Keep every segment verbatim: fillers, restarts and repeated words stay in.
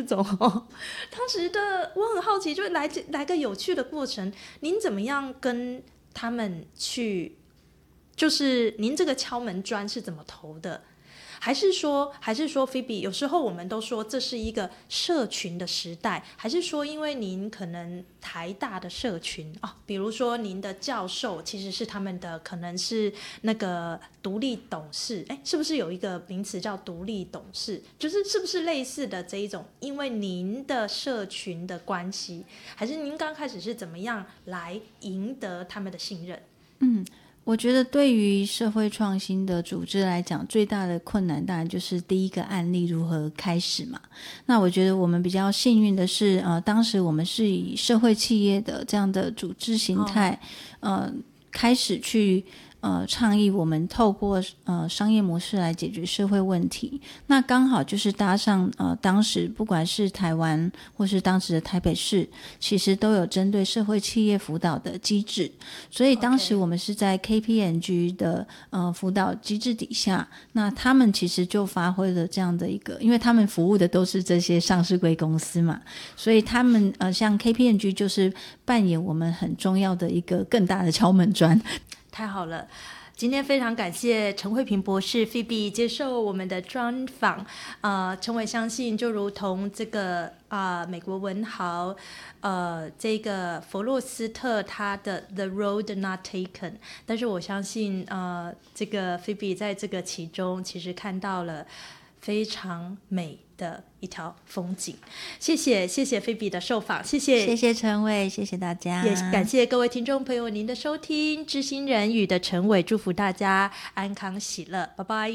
世总哦，当时的我很好奇，就来来个有趣的过程，您怎么样跟他们去，就是您这个敲门砖是怎么投的？还是说，还是说，菲比，有时候我们都说这是一个社群的时代，还是说，因为您可能台大的社群啊，比如说您的教授其实是他们的，可能是那个独立董事，哎，是不是有一个名词叫独立董事？就是是不是类似的这一种？因为您的社群的关系，还是您刚开始是怎么样来赢得他们的信任？ 嗯。我觉得对于社会创新的组织来讲，最大的困难当然就是第一个案例如何开始嘛。那我觉得我们比较幸运的是，呃，当时我们是以社会企业的这样的组织形态，哦、呃，开始去呃倡议我们透过呃商业模式来解决社会问题。那刚好就是搭上呃当时不管是台湾或是当时的台北市，其实都有针对社会企业辅导的机制，所以当时我们是在 K P M G 的呃辅导机制底下，那他们其实就发挥了这样的一个，因为他们服务的都是这些上市柜公司嘛，所以他们呃像 K P M G 就是扮演我们很重要的一个更大的敲门砖。 太好了，今天非常感谢陈慧萍博士 Phoebe 接受我们的专访。呃，陈伟相信就如同这个啊、呃、美国文豪呃这个弗洛斯特他的 The Road Not Taken， 但是我相信呃这个 Phoebe 在这个其中其实看到了非常美的一条风景。谢谢谢谢菲比的受访，谢谢谢谢陈伟，谢谢大家， 也感谢各位听众朋友您的收听。知心人语的陈伟祝福大家安康喜乐，拜拜。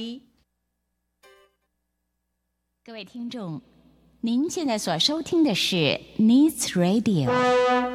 各位听众，您现在所收听的是 Needs Radio。